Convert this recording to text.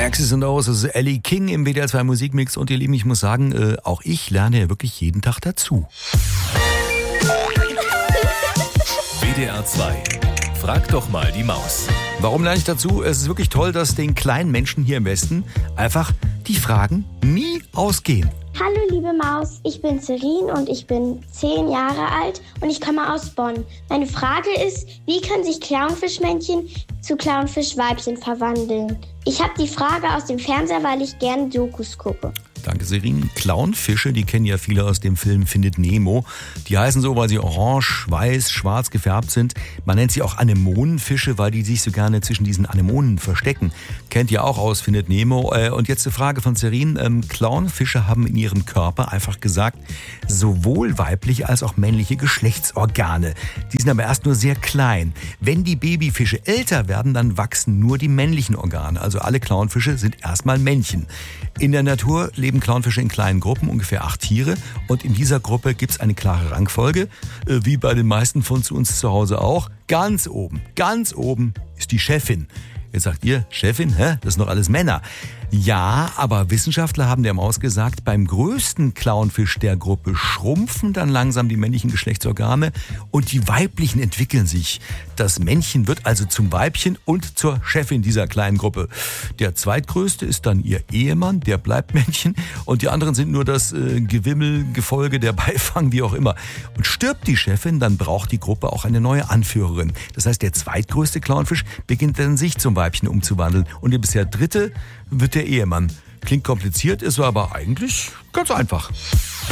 Axis and O's, das ist Ellie King im WDR 2 Musikmix. Und ihr Lieben, ich muss sagen, auch ich lerne ja wirklich jeden Tag dazu. WDR 2. Frag doch mal die Maus. Warum lerne ich dazu? Es ist wirklich toll, dass den kleinen Menschen hier im Westen einfach die Fragen nie ausgehen. Hallo liebe Maus, ich bin Cerin und ich bin 10 Jahre alt und ich komme aus Bonn. Meine Frage ist, wie können sich Clownfischmännchen zu Clownfischweibchen verwandeln? Ich habe die Frage aus dem Fernseher, weil ich gerne Dokus gucke. Danke, Serin. Clownfische, die kennen ja viele aus dem Film Findet Nemo. Die heißen so, weil sie orange, weiß, schwarz gefärbt sind. Man nennt sie auch Anemonenfische, weil die sich so gerne zwischen diesen Anemonen verstecken. Kennt ihr auch aus Findet Nemo. Und jetzt eine Frage von Serin. Clownfische haben in ihrem Körper, einfach gesagt, sowohl weibliche als auch männliche Geschlechtsorgane. Die sind aber erst nur sehr klein. Wenn die Babyfische älter werden, dann wachsen nur die männlichen Organe. Also alle Clownfische sind erstmal Männchen. In der Natur leben Clownfische in kleinen Gruppen, ungefähr 8 Tiere. Und in dieser Gruppe gibt es eine klare Rangfolge, wie bei den meisten von uns zu Hause auch. Ganz oben ist die Chefin. Jetzt sagt ihr, Chefin, das sind doch alles Männer. Ja, aber Wissenschaftler haben der Maus gesagt, beim größten Clownfisch der Gruppe schrumpfen dann langsam die männlichen Geschlechtsorgane und die weiblichen entwickeln sich. Das Männchen wird also zum Weibchen und zur Chefin dieser kleinen Gruppe. Der zweitgrößte ist dann ihr Ehemann, der bleibt Männchen und die anderen sind nur das Gewimmel, Gefolge, der Beifang, wie auch immer. Und stirbt die Chefin, dann braucht die Gruppe auch eine neue Anführerin. Das heißt, der zweitgrößte Clownfisch beginnt dann sich zum Weibchen umzuwandeln und der bisher dritte wird der Ehemann. Klingt kompliziert, ist aber eigentlich ganz einfach.